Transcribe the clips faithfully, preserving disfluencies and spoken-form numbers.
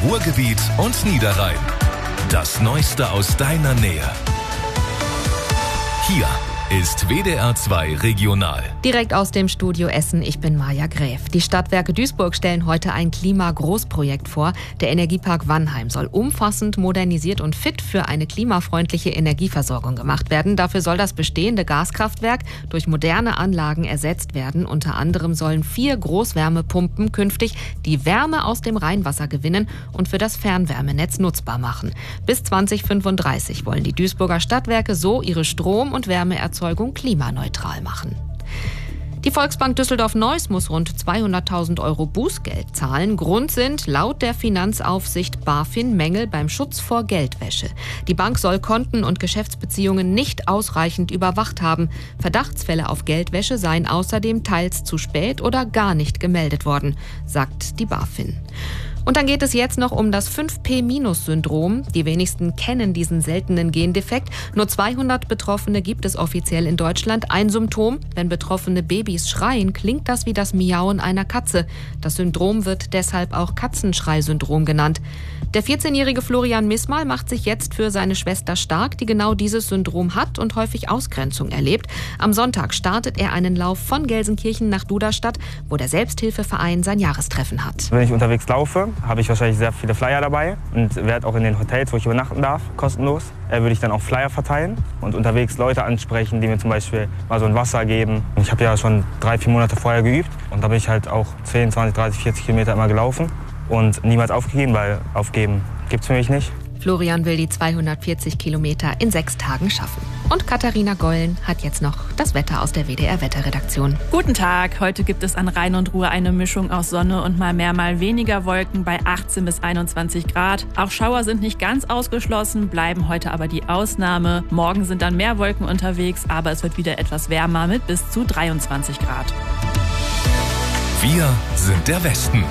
Ruhrgebiet und Niederrhein. Das Neueste aus deiner Nähe. Hier ist W D R zwei Regional. Direkt aus dem Studio Essen, ich bin Maja Gräf. Die Stadtwerke Duisburg stellen heute ein Klima-Großprojekt vor. Der Energiepark Wannheim soll umfassend modernisiert und fit für eine klimafreundliche Energieversorgung gemacht werden. Dafür soll das bestehende Gaskraftwerk durch moderne Anlagen ersetzt werden. Unter anderem sollen vier Großwärmepumpen künftig die Wärme aus dem Rheinwasser gewinnen und für das Fernwärmenetz nutzbar machen. Bis zwanzig fünfunddreißig wollen die Duisburger Stadtwerke so ihre Strom- und Wärmeerzeugung klimaneutral machen. Die Volksbank Düsseldorf-Neuss muss rund zweihunderttausend Euro Bußgeld zahlen. Grund sind laut der Finanzaufsicht BaFin Mängel beim Schutz vor Geldwäsche. Die Bank soll Konten und Geschäftsbeziehungen nicht ausreichend überwacht haben. Verdachtsfälle auf Geldwäsche seien außerdem teils zu spät oder gar nicht gemeldet worden, sagt die BaFin. Und dann geht es jetzt noch um das fünf P Syndrom. Die wenigsten kennen diesen seltenen Gendefekt. Nur zweihundert Betroffene gibt es offiziell in Deutschland. Ein Symptom: Wenn betroffene Babys schreien, klingt das wie das Miauen einer Katze. Das Syndrom wird deshalb auch Katzenschrei-Syndrom genannt. Der vierzehnjährige Florian Missmal macht sich jetzt für seine Schwester stark, die genau dieses Syndrom hat und häufig Ausgrenzung erlebt. Am Sonntag startet er einen Lauf von Gelsenkirchen nach Duderstadt, wo der Selbsthilfeverein sein Jahrestreffen hat. Wenn ich unterwegs laufe, habe ich wahrscheinlich sehr viele Flyer dabei und werde auch in den Hotels, wo ich übernachten darf, kostenlos, äh, würde ich dann auch Flyer verteilen und unterwegs Leute ansprechen, die mir zum Beispiel mal so ein Wasser geben. Ich habe ja schon drei, vier Monate vorher geübt und da bin ich halt auch zehn, zwanzig, dreißig, vierzig Kilometer immer gelaufen und niemals aufgegeben, weil aufgeben gibt's für mich nicht. Florian will die zweihundertvierzig Kilometer in sechs Tagen schaffen. Und Katharina Gollen hat jetzt noch das Wetter aus der W D R-Wetterredaktion. Guten Tag. Heute gibt es an Rhein und Ruhr eine Mischung aus Sonne und mal mehr, mal weniger Wolken bei achtzehn bis einundzwanzig Grad. Auch Schauer sind nicht ganz ausgeschlossen, bleiben heute aber die Ausnahme. Morgen sind dann mehr Wolken unterwegs, aber es wird wieder etwas wärmer mit bis zu dreiundzwanzig Grad. Wir sind der Westen.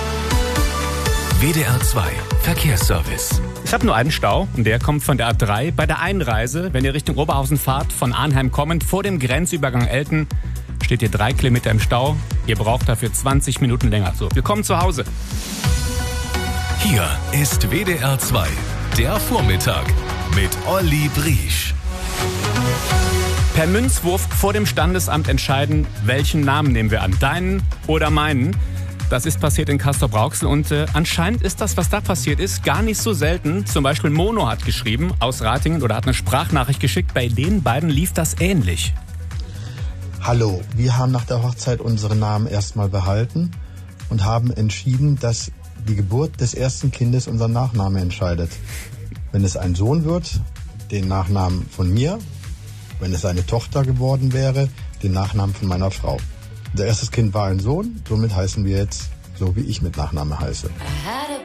W D R zwei Verkehrsservice. Ich habe nur einen Stau und der kommt von der A drei. Bei der Einreise, wenn ihr Richtung Oberhausen fahrt, von Arnheim kommend, vor dem Grenzübergang Elten, steht ihr drei Kilometer im Stau. Ihr braucht dafür zwanzig Minuten länger. So, willkommen zu Hause. Hier ist W D R zwei, der Vormittag mit Olli Briesch. Per Münzwurf vor dem Standesamt entscheiden, welchen Namen nehmen wir an, deinen oder meinen. Das ist passiert in Castrop-Rauxel und äh, anscheinend ist das, was da passiert ist, gar nicht so selten. Zum Beispiel Mono hat geschrieben aus Ratingen oder hat eine Sprachnachricht geschickt. Bei den beiden lief das ähnlich. Hallo, wir haben nach der Hochzeit unseren Namen erstmal behalten und haben entschieden, dass die Geburt des ersten Kindes unseren Nachnamen entscheidet. Wenn es ein Sohn wird, den Nachnamen von mir. Wenn es eine Tochter geworden wäre, den Nachnamen von meiner Frau. Unser erstes Kind war ein Sohn, somit heißen wir jetzt so, wie ich mit Nachname heiße.